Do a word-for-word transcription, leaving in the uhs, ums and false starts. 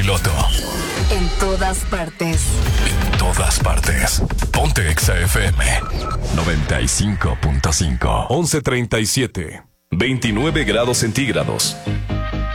piloto. En todas partes. En todas partes. Ponte Exa F M noventa y cinco punto cinco. once treinta y siete. veintinueve grados centígrados.